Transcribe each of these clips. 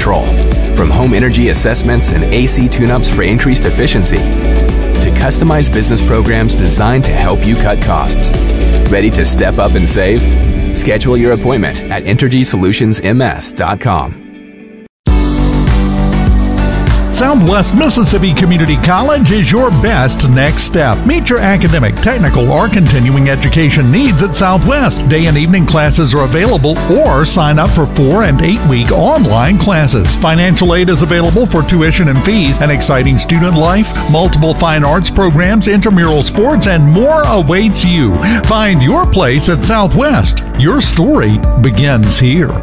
control. From home energy assessments and AC tune-ups for increased efficiency, to customized business programs designed to help you cut costs. Ready to step up and save? Schedule your appointment at EnergySolutionsMS.com. Southwest Mississippi Community College is your best next step. Meet your academic, technical, or continuing education needs at Southwest. Day and evening classes are available, or sign up for 4- and 8-week online classes. Financial aid is available for tuition and fees, an exciting student life, multiple fine arts programs, intramural sports, and more awaits you. Find your place at Southwest. Your story begins here.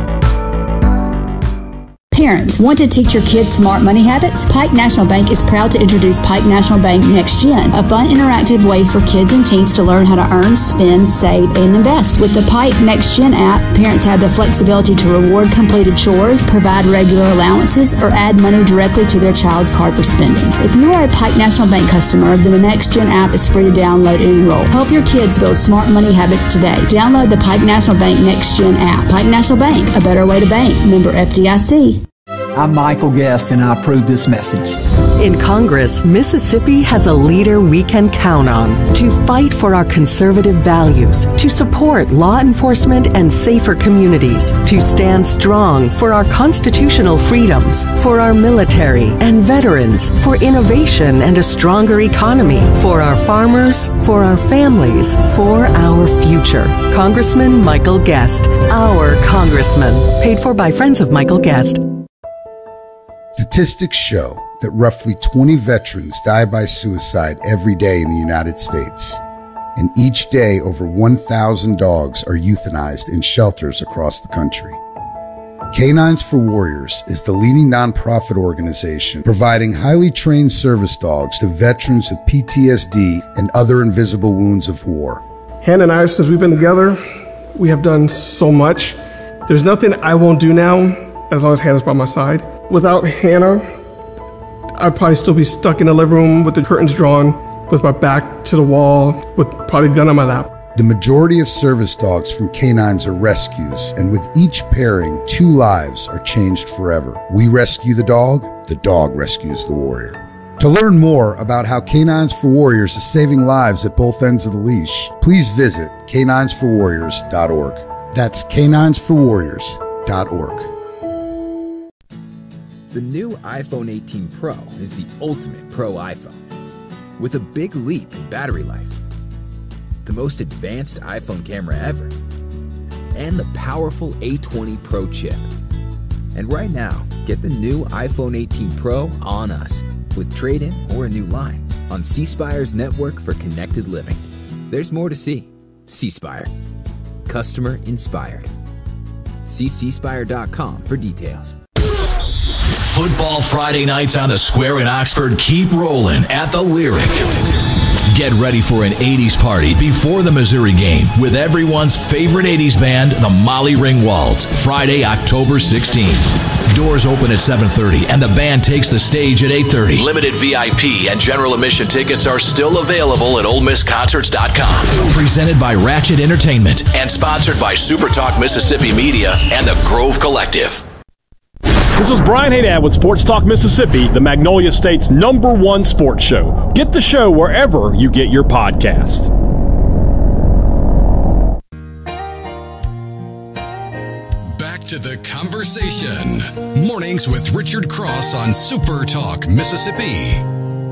Parents, want to teach your kids smart money habits? Pike National Bank is proud to introduce Pike National Bank Next Gen, a fun, interactive way for kids and teens to learn how to earn, spend, save, and invest. With the Pike Next Gen app, parents have the flexibility to reward completed chores, provide regular allowances, or add money directly to their child's card for spending. If you are a Pike National Bank customer, then the Next Gen app is free to download and enroll. Help your kids build smart money habits today. Download the Pike National Bank Next Gen app. Pike National Bank, a better way to bank. Member FDIC. I'm Michael Guest, and I approve this message. In Congress, Mississippi has a leader we can count on to fight for our conservative values, to support law enforcement and safer communities, to stand strong for our constitutional freedoms, for our military and veterans, for innovation and a stronger economy, for our farmers, for our families, for our future. Congressman Michael Guest, our congressman. Paid for by Friends of Michael Guest. Statistics show that roughly 20 veterans die by suicide every day in the United States. And each day, over 1,000 dogs are euthanized in shelters across the country. Canines for Warriors is the leading nonprofit organization providing highly trained service dogs to veterans with PTSD and other invisible wounds of war. Hannah and I, since we've been together, we have done so much. There's nothing I won't do now as long as Hannah's by my side. Without Hannah, I'd probably still be stuck in the living room with the curtains drawn, with my back to the wall, with probably a gun on my lap. The majority of service dogs from canines are rescues, and with each pairing, 2 lives are changed forever. We rescue the dog rescues the warrior. To learn more about how Canines for Warriors is saving lives at both ends of the leash, please visit caninesforwarriors.org. That's caninesforwarriors.org. The new iPhone 18 Pro is the ultimate Pro iPhone, with a big leap in battery life, the most advanced iPhone camera ever, and the powerful A20 Pro chip. And right now, get the new iPhone 18 Pro on us with trade-in or a new line on C Spire's network for connected living. There's more to see. C Spire. Customer inspired. See cspire.com for details. Football Friday nights on the Square in Oxford keep rolling at the Lyric. Get ready for an 80s party before the Missouri game with everyone's favorite 80s band, the Molly Ringwalds, Friday, October 16th. Doors open at 7:30 and the band takes the stage at 8:30. Limited VIP and general admission tickets are still available at OleMissConcerts.com. Presented by Ratchet Entertainment and sponsored by Super Talk Mississippi Media and the Grove Collective. This is Brian Haydad with Sports Talk Mississippi, the Magnolia State's #1 sports show. Get the show wherever you get your podcast. Back to the conversation. Mornings with Richard Cross on Super Talk Mississippi.